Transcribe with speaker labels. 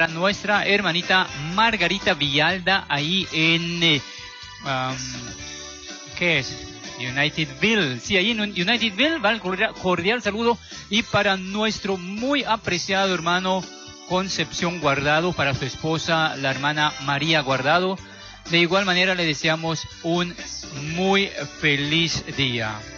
Speaker 1: para nuestra hermanita Margarita Villalda, ahí en... ¿qué es? Unitedville. Sí, ahí en Unitedville va el cordial saludo. Y para nuestro muy apreciado hermano Concepción Guardado, para su esposa, la hermana María Guardado. De igual manera le deseamos un muy feliz día.